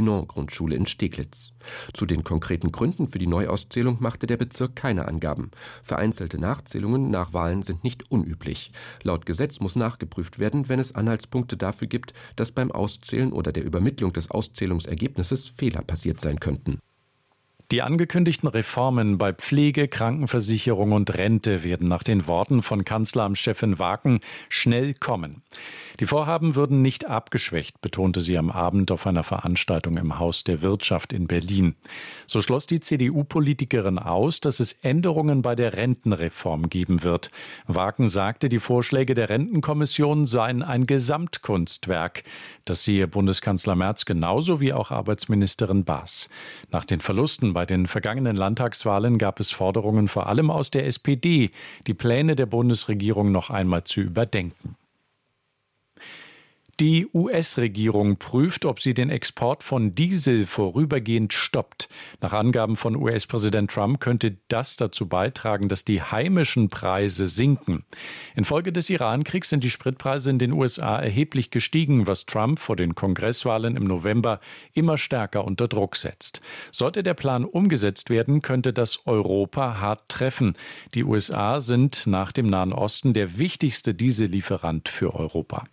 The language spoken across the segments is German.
Dunant-Grundschule in Steglitz. Zu den konkreten Gründen für die Neuauszählung machte der Bezirk keine Angaben. Vereinzelte Nachzählungen nach Wahlen sind nicht unüblich. Laut Gesetz muss nachgeprüft werden, wenn es Anhaltspunkte dafür gibt, dass beim Auszählen oder der Übermittlung des Auszählungsergebnisses Fehler passiert sein könnten. Die angekündigten Reformen bei Pflege, Krankenversicherung und Rente werden nach den Worten von Kanzleramtschefin Waken schnell kommen. Die Vorhaben würden nicht abgeschwächt, betonte sie am Abend auf einer Veranstaltung im Haus der Wirtschaft in Berlin. So schloss die CDU-Politikerin aus, dass es Änderungen bei der Rentenreform geben wird. Waken sagte, die Vorschläge der Rentenkommission seien ein Gesamtkunstwerk. Das sehe Bundeskanzler Merz genauso wie auch Arbeitsministerin Baas. Nach den Verlusten bei den vergangenen Landtagswahlen gab es Forderungen vor allem aus der SPD, die Pläne der Bundesregierung noch einmal zu überdenken. Die US-Regierung prüft, ob sie den Export von Diesel vorübergehend stoppt. Nach Angaben von US-Präsident Trump könnte das dazu beitragen, dass die heimischen Preise sinken. Infolge des Iran-Kriegs sind die Spritpreise in den USA erheblich gestiegen, was Trump vor den Kongresswahlen im November immer stärker unter Druck setzt. Sollte der Plan umgesetzt werden, könnte das Europa hart treffen. Die USA sind nach dem Nahen Osten der wichtigste Diesellieferant für Europa.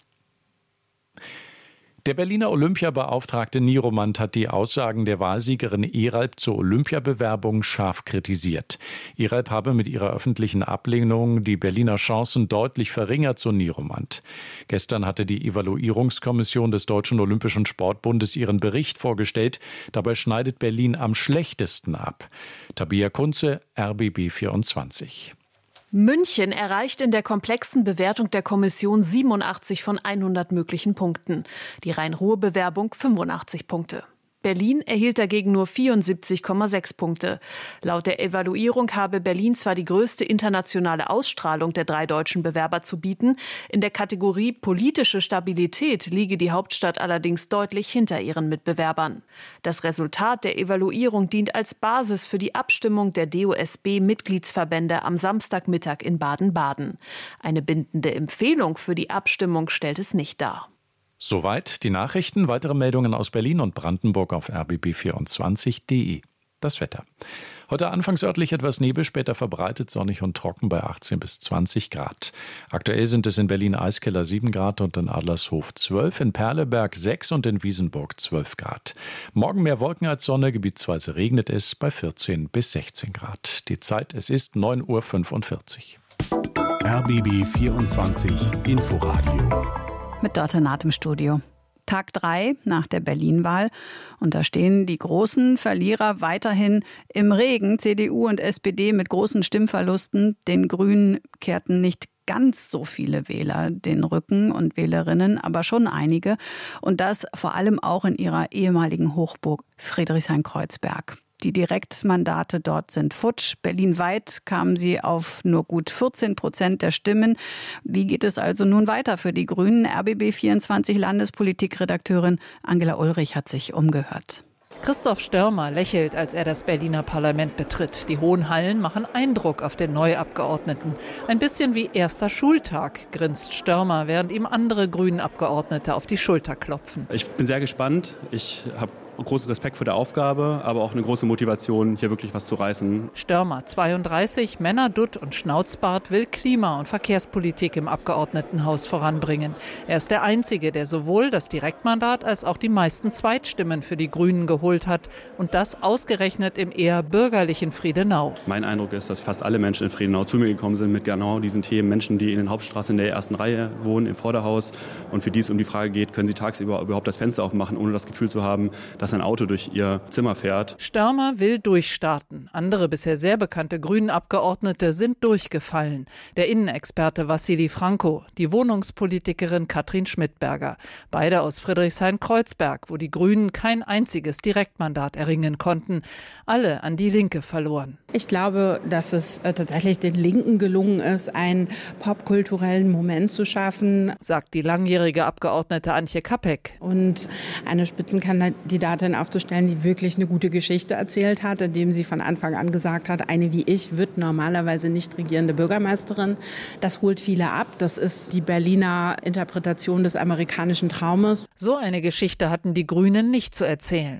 Der Berliner Olympiabeauftragte Nieromant hat die Aussagen der Wahlsiegerin Eralp zur Olympiabewerbung scharf kritisiert. Eralp habe mit ihrer öffentlichen Ablehnung die Berliner Chancen deutlich verringert, so Nieromant. Gestern hatte die Evaluierungskommission des Deutschen Olympischen Sportbundes ihren Bericht vorgestellt. Dabei schneidet Berlin am schlechtesten ab. Tabea Kunze, RBB 24. München erreicht in der komplexen Bewertung der Kommission 87 von 100 möglichen Punkten. Die Rhein-Ruhr-Bewerbung 85 Punkte. Berlin erhielt dagegen nur 74,6 Punkte. Laut der Evaluierung habe Berlin zwar die größte internationale Ausstrahlung der 3 deutschen Bewerber zu bieten, in der Kategorie politische Stabilität liege die Hauptstadt allerdings deutlich hinter ihren Mitbewerbern. Das Resultat der Evaluierung dient als Basis für die Abstimmung der DOSB-Mitgliedsverbände am Samstagmittag in Baden-Baden. Eine bindende Empfehlung für die Abstimmung stellt es nicht dar. Soweit die Nachrichten. Weitere Meldungen aus Berlin und Brandenburg auf rbb24.de. Das Wetter. Heute anfangs örtlich etwas Nebel, später verbreitet sonnig und trocken bei 18 bis 20 Grad. Aktuell sind es in Berlin-Eiskeller 7 Grad und in Adlershof 12, in Perleberg 6 und in Wiesenburg 12 Grad. Morgen mehr Wolken als Sonne, gebietsweise regnet es bei 14 bis 16 Grad. Die Zeit, es ist 9:45 Uhr. RBB 24 Inforadio. Mit Dörte Naht im Studio. Tag 3 nach der Berlin-Wahl. Und da stehen die großen Verlierer weiterhin im Regen. CDU und SPD mit großen Stimmverlusten. Den Grünen kehrten nicht ganz so viele Wähler den Rücken und Wählerinnen, aber schon einige. Und das vor allem auch in ihrer ehemaligen Hochburg Friedrichshain-Kreuzberg. Die Direktmandate dort sind futsch. Berlinweit kamen sie auf nur gut 14% der Stimmen. Wie geht es also nun weiter für die Grünen? RBB24 Landespolitikredakteurin Angela Ulrich hat sich umgehört. Christoph Störmer lächelt, als er das Berliner Parlament betritt. Die hohen Hallen machen Eindruck auf den Neuabgeordneten. Ein bisschen wie erster Schultag, grinst Störmer, während ihm andere Grünen-Abgeordnete auf die Schulter klopfen. Ich bin sehr gespannt. Ich habe großen Respekt vor der Aufgabe, aber auch eine große Motivation, hier wirklich was zu reißen. Störmer, 32, Männerdutt und Schnauzbart, will Klima- und Verkehrspolitik im Abgeordnetenhaus voranbringen. Er ist der Einzige, der sowohl das Direktmandat als auch die meisten Zweitstimmen für die Grünen geholt hat. Und das ausgerechnet im eher bürgerlichen Friedenau. Mein Eindruck ist, dass fast alle Menschen in Friedenau zu mir gekommen sind mit genau diesen Themen. Menschen, die in den Hauptstraßen in der ersten Reihe wohnen, im Vorderhaus. Und für die es um die Frage geht, können sie tagsüber überhaupt das Fenster aufmachen, ohne das Gefühl zu haben, dass ein Auto durch ihr Zimmer fährt. Störmer will durchstarten. Andere bisher sehr bekannte Grünen-Abgeordnete sind durchgefallen. Der Innenexperte Wassili Franco, die Wohnungspolitikerin Katrin Schmidberger. Beide aus Friedrichshain-Kreuzberg, wo die Grünen kein einziges Direktmandat erringen konnten. Alle an die Linke verloren. Ich glaube, dass es tatsächlich den Linken gelungen ist, einen popkulturellen Moment zu schaffen, sagt die langjährige Abgeordnete Antje Kapek. Und eine Spitzenkandidatin aufzustellen, die wirklich eine gute Geschichte erzählt hat, indem sie von Anfang an gesagt hat, eine wie ich wird normalerweise nicht regierende Bürgermeisterin. Das holt viele ab. Das ist die Berliner Interpretation des amerikanischen Traumes. So eine Geschichte hatten die Grünen nicht zu erzählen.